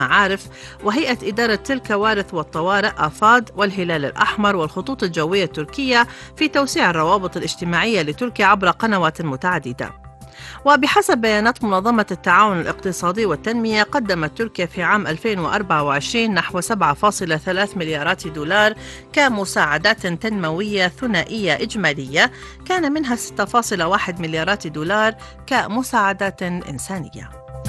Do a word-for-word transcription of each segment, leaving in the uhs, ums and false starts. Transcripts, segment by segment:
المعارف وهيئة إدارة الكوارث والطوارئ آفاد والهلال الأحمر والخطوط الجوية التركية في توسيع الروابط الاجتماعية لتركيا عبر قنوات متعددة. وبحسب بيانات منظمة التعاون الاقتصادي والتنمية، قدمت تركيا في عام ألفين وأربعة وعشرين نحو سبعة فاصلة ثلاثة مليارات دولار كمساعدات تنموية ثنائية إجمالية، كان منها ستة فاصلة واحد مليارات دولار كمساعدات إنسانية.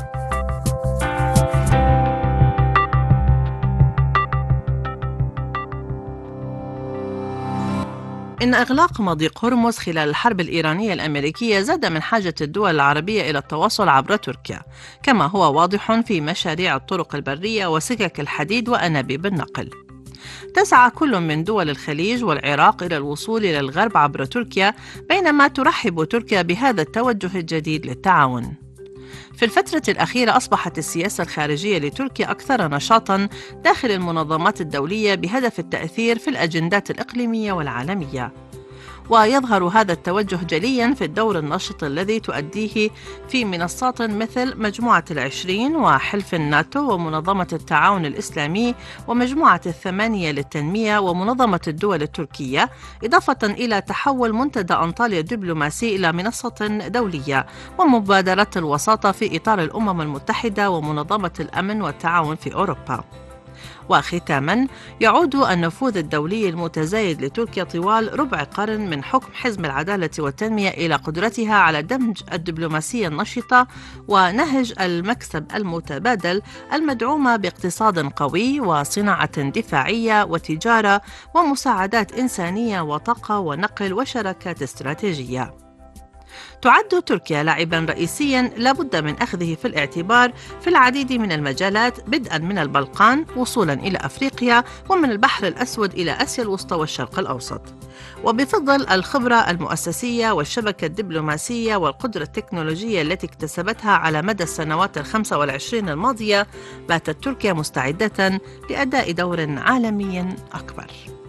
إن إغلاق مضيق هرمز خلال الحرب الإيرانية الأمريكية زاد من حاجة الدول العربية إلى التواصل عبر تركيا، كما هو واضح في مشاريع الطرق البرية وسكك الحديد وأنابيب النقل. تسعى كل من دول الخليج والعراق إلى الوصول إلى الغرب عبر تركيا، بينما ترحب تركيا بهذا التوجه الجديد للتعاون. في الفترة الأخيرة أصبحت السياسة الخارجية لتركيا أكثر نشاطاً داخل المنظمات الدولية بهدف التأثير في الأجندات الإقليمية والعالمية، ويظهر هذا التوجه جلياً في الدور النشط الذي تؤديه في منصات مثل مجموعة العشرين وحلف الناتو ومنظمة التعاون الإسلامي ومجموعة الثمانية للتنمية ومنظمة الدول التركية، إضافة إلى تحول منتدى أنطاليا الدبلوماسي إلى منصة دولية ومبادرة الوساطة في إطار الأمم المتحدة ومنظمة الأمن والتعاون في أوروبا. وختاماً، يعود النفوذ الدولي المتزايد لتركيا طوال ربع قرن من حكم حزب العدالة والتنمية إلى قدرتها على دمج الدبلوماسية النشطة ونهج المكسب المتبادل المدعومة باقتصاد قوي وصناعة دفاعية وتجارة ومساعدات إنسانية وطاقة ونقل وشراكات استراتيجية. تعد تركيا لاعباً رئيسياً لا بد من أخذه في الاعتبار في العديد من المجالات، بدءاً من البلقان وصولاً إلى أفريقيا، ومن البحر الأسود إلى آسيا الوسطى والشرق الأوسط. وبفضل الخبرة المؤسسية والشبكة الدبلوماسية والقدرة التكنولوجية التي اكتسبتها على مدى السنوات الخمسة والعشرين الماضية، باتت تركيا مستعدة لأداء دور عالمي أكبر.